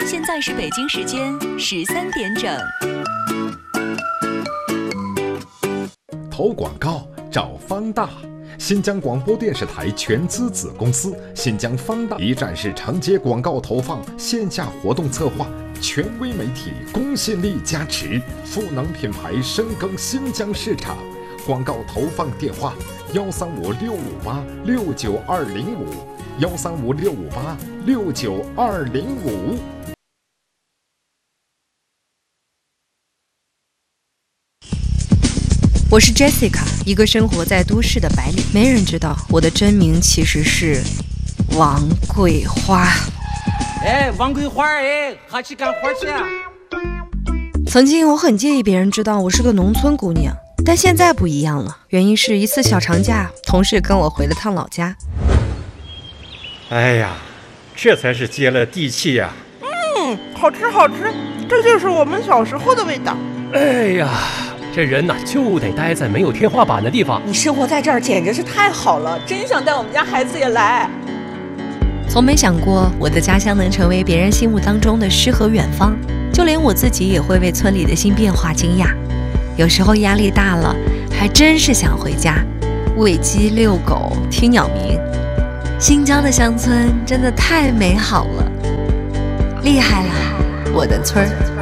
现在是北京时间13点整。 投广告找方大，新疆广播电视台全资子公司新疆方大一站式承接广告投放线下活动策划，权威媒体公信力加持，赋能品牌深耕新疆市场。广告投放电话：135658658，135658658，69205。 我是 Jessica， 一个生活在都市的白领。没人知道我的真名其实是王桂花。 哎，王桂花，哎，还去干活去啊？ 曾经我很介意别人知道我是个农村姑娘，但现在不一样了。原因是一次小长假，同事跟我回了趟老家。 哎呀，这才是接了地气呀！ 好吃好吃，这就是我们小时候的味道。 哎呀，这人呐就得待在没有天花板的地方。 你生活在这儿简直是太好了，真想带我们家孩子也来。 从没想过我的家乡能成为别人心目当中的诗和远方，就连我自己也会为村里的新变化惊讶。有时候压力大了，还真是想回家，喂鸡遛狗听鸟鸣。新疆的乡村真的太美好了，厉害了，我的村儿。